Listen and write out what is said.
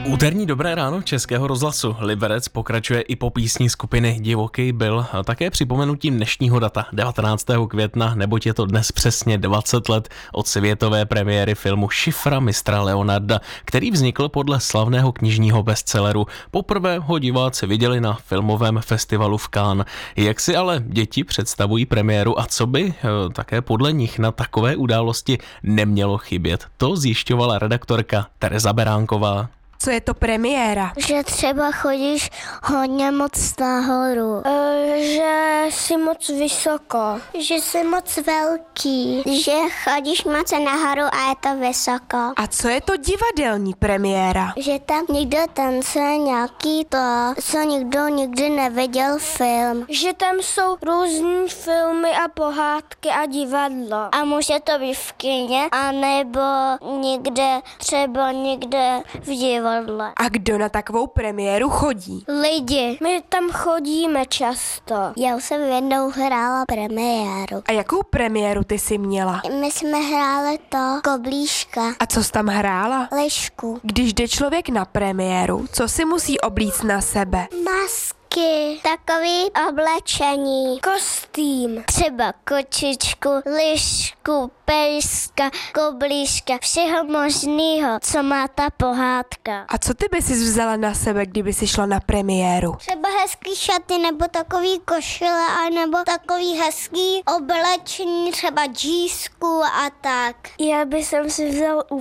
Úterní dobré ráno Českého rozhlasu Liberec pokračuje i po písni skupiny Divoký byl také připomenutím dnešního data 19. května, neboť je to dnes přesně 20 let od světové premiéry filmu Šifra mistra Leonarda, který vznikl podle slavného knižního bestselleru. Poprvé ho diváci viděli na filmovém festivalu v Cannes. Jak si ale děti představují premiéru a co by také podle nich na takové události nemělo chybět? To zjišťovala redaktorka Tereza Beránková. Co je to premiéra? Že třeba chodíš hodně moc nahoru. Že jsi moc vysoko. Že jsi moc velký. Že chodíš moc nahoru a je to vysoko. A co je to divadelní premiéra? Že tam někdo tancuje nějaký to, co nikdo nikdy neviděl film. Že tam jsou různý filmy a pohádky a divadlo. A může to být v kině, anebo někde v divadle. A kdo na takovou premiéru chodí? Lidi. My tam chodíme často. Já už jsem jednou hrála premiéru. A jakou premiéru ty jsi měla? My jsme hráli to Koblížka. A co jsi tam hrála? Lišku. Když jde člověk na premiéru, co si musí oblíct na sebe? Masky. Takový oblečení. Kostým. Třeba kočičku, lišku, pejska, koblížka. Všeho možného, co má ta pohádka. A co ty by si vzala na sebe, kdyby si šla na premiéru? Třeba hezký šaty, nebo takový košile, nebo takový hezký oblečení, třeba džísku a tak. Já bych si vzal